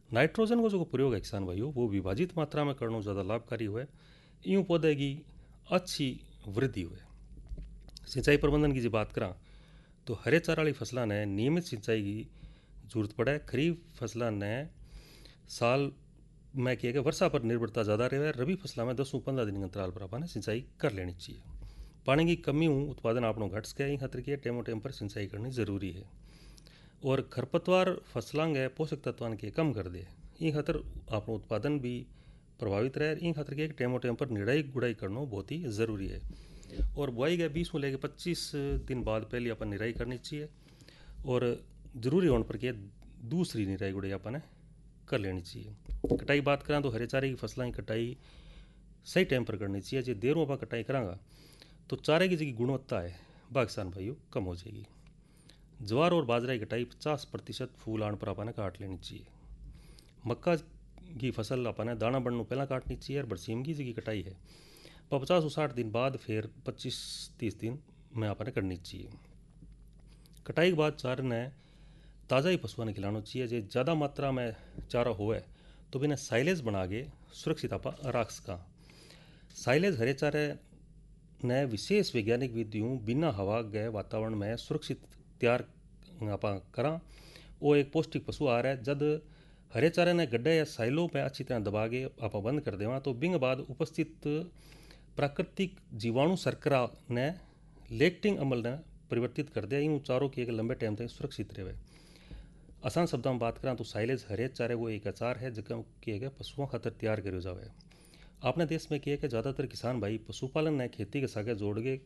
Nitrogen को जो प्रयोग है किसान भाइयों वो विभाजित मात्रा में करना ज़्यादा लाभकारी हुए, यूँ पौधे की अच्छी वृद्धि हुए। सिंचाई प्रबंधन की जो बात करा तो हरे चारा वाली फसलों ने नियमित सिंचाई की जरूरत पड़े। खरीफ फसलों ने साल में किए गए वर्षा पर निर्भरता ज़्यादा रहे। रबी फसलों में 10-15 दिन के अंतराल पर अपन सिंचाई कर लेनी चाहिए। पानी की कमी हूँ उत्पादन आपनों घट सके, इन खातर के टेमो टेम पर सिंचाई करनी जरूरी है। और खरपतवार फसलों के पोषक तत्वान के कम कर दे, इन खातर आपनों उत्पादन भी प्रभावित रहे। इन खातर के टेमो टेम पर निराई गुड़ाई करना बहुत ही ज़रूरी है। और बुआई के 20 में लेकर 25 दिन बाद पहले अपन निराई करनी चाहिए। और ज़रूरी होने पर के दूसरी निराई गुड़ाई अपन कर लेनी चाहिए। कटाई बात करें तो हरे चारे की फसलों की कटाई सही टाइम पर करनी चाहिए। जो देर में कटाई करांगा तो चारे की जो गुणवत्ता है वह किसान भाइयों कम हो जाएगी। ज्वार और बाजरा की कटाई 50% फूल आने पर अपन काट लेनी चाहिए। मक्का की फसल अपन दाना बढ़ने पहला काटनी चाहिए। और बरसीम की जी कटाई है 50-60 दिन बाद फिर 25-30 दिन में अपन करनी चाहिए। कटाई के बाद चारे ने ताज़ा ही पशुओं ने खिलाना चाहिए। जो ज़्यादा मात्रा में चारा होए तो बिना साइलेज बना के सुरक्षित आप रख सका। साइलेज हरे चारे ने विशेष वैज्ञानिक विधियों बिना हवा गए वातावरण में सुरक्षित तैयार आप करा। वो एक पौष्टिक पशु आहार है। जब हरे चारे ने गड्ढे या साइलों में अच्छी तरह दबा के आप बंद कर देवा तो बिंग बाद उपस्थित प्राकृतिक जीवाणु शर्करा ने लेक्टिंग अमल ने परिवर्तित कर दिया। इन चारों की एक लंबे टाइम तक सुरक्षित रहे। आसान शब्दों में बात करें तो साइलेज हरे चारे वो एक अचार है जो किए गए पशुओं खातर तैयार करो जाए। अपने देश में किए कि ज़्यादातर किसान भाई पशुपालन ने खेती के सागे जोड़ के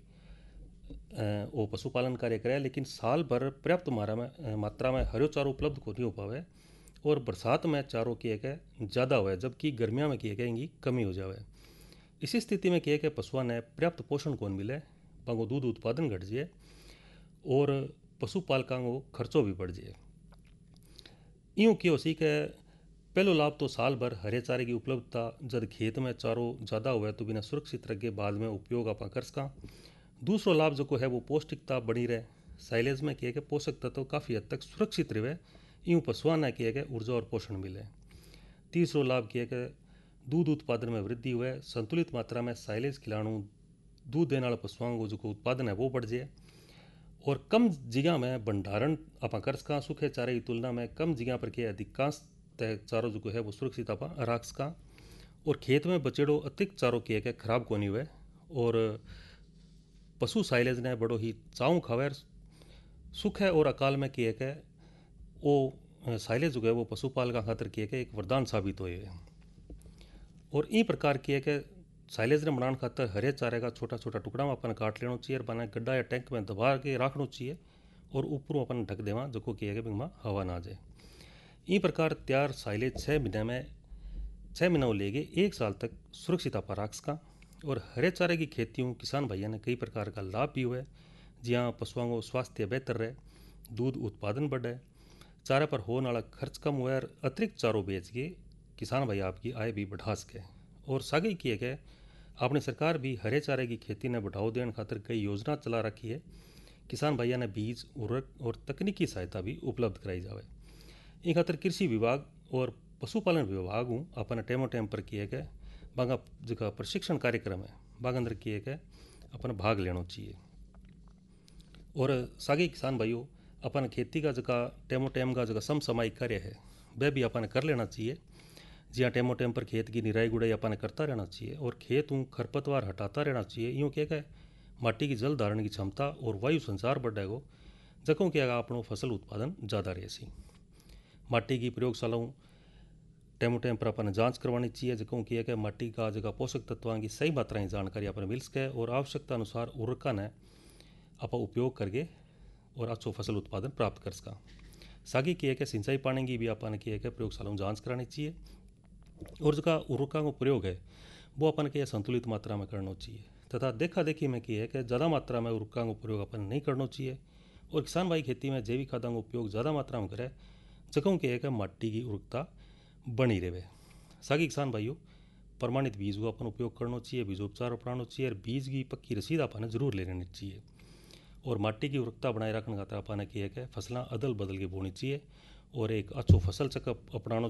वो पशुपालन कार्य करे, लेकिन साल भर पर्याप्त मात्रा में हरो चारो उपलब्ध को नहीं हो पावे। और बरसात में चारों किए के ज़्यादा हुए जबकि गर्मियों में किए के इनकी कमी हो जाए। इसी स्थिति में किए के पशुओं ने पर्याप्त पोषण कौन मिले, वहाँ दूध उत्पादन घट जाए और पशुपालकों को खर्चों भी बढ़ जाए। यूँ क्यों सी के पहलो लाभ तो साल भर हरे चारे की उपलब्धता, जब खेत में चारों ज़्यादा हुए तो बिना सुरक्षित रखे बाद में उपयोग आप कर सका। दूसरो लाभ जो है वो पौष्टिकता बनी रहे। साइलेज में किए के पोषक तत्व काफ़ी हद तक सुरक्षित रहे, यूँ पशुओं ने किए के ऊर्जा और पोषण मिले। तीसरो लाभ किए के दूध उत्पादन में वृद्धि हुए। संतुलित मात्रा में साइलेज खिलाणु दूध देने वाले पशुओं को जो उत्पादन है वो बढ़ जाए। और कम जगह में भंडारण आप कर सका। सूखे चारे की तुलना में कम जगह पर के अधिकांश चारों जो है वो सुरक्षित आप रख सका। और खेत में बचेड़ो अतिरिक्त चारों किए के खराब को नहीं हुए। और पशु साइलेज ने बड़ो ही चाऊ खावे। सुख है और अकाल में किए के वो साइलेज जो है वो पशुपालक खातर किए के एक वरदान साबित हुए। और इन प्रकार किए के साइलेज ने बनाने खातर हरे चारे का छोटा छोटा टुकड़ा में अपन काट लेना चाहिए और बना गड्ढा या टैंक में दबा के रखना चाहिए। और ऊपर अपन ढक देवा जो किए के बिंग हवा ना जाए। इन प्रकार तैयार साइलेज 6 महीनों लेके 1 साल तक सुरक्षित आप रख सका। और हरे चारे की खेतियों किसान भैया ने कई प्रकार का लाभ भी हुए। जहाँ पशुओं को स्वास्थ्य बेहतर रहे, दूध उत्पादन बढ़े, चारे पर होने वाला खर्च कम हुआ और अतिरिक्त चारों बेच के किसान भाई आपकी आय भी बढ़ा सके। और सागे किए गए अपनी सरकार भी हरे चारे की खेती ने बढ़ावा देने खातर कई योजना चला रखी है। किसान भैया ने बीज, उर्वरक और तकनीकी सहायता भी उपलब्ध कराई जाए। इन खातर कृषि विभाग और पशुपालन विभाग हूँ अपन टेमो टेम पर किए गए बागा जो प्रशिक्षण कार्यक्रम है बाग अंदर किए गए अपन भाग लेना चाहिए। और सागे किसान भाइयों अपन खेती का जगह टेमो टेम का जगह समसामयिक कार्य है वह भी अपन कर लेना चाहिए। जहाँ टेमो टेम पर खेत की निराई गुड़ाई अपन करता रहना चाहिए और खेत हूँ खरपतवार हटाता रहना चाहिए। यूँ क्या है माटी की जल धारण की क्षमता और वायु संचार बढ़ेगा जकों क्या अपनों फसल उत्पादन ज़्यादा रहे सी। माटी की प्रयोगशालाओं टेमो टेम पर अपन जांच करवानी चाहिए जकों की है माटी का जगह पोषक तत्वों की सही मात्रा की जानकारी अपन मिल सके और आवश्यकता अनुसार उर्वरका ने आप उपयोग करके और अच्छो फसल उत्पादन प्राप्त कर सका। सागी की है सिंचाई पानी की भी अपन की है प्रयोगशालाओं जांच करानी चाहिए। और जो उर्वरका का प्रयोग है वो अपन के संतुलित मात्रा में करना चाहिए तथा देखा देखी में की है कि ज़्यादा मात्रा में उर्वरका का प्रयोग अपन नहीं करना चाहिए। और किसान भाई खेती में जैविक खादों का उपयोग ज़्यादा मात्रा में करे जगहों की है माटी की उर्वरकता बनी रहे। सागी किसान भाइयों प्रमाणित बीज को अपन उपयोग करना चाहिए, बीजोपचार अपनाना चाहिए और बीज की पक्की रसीद अपन जरूर ले लेनी चाहिए। और माटी की उर्वरकता बनाए रखने खातर अपन की है फसलें अदल बदल के बोनी चाहिए और एक अच्छो फसल चक्र अपनाना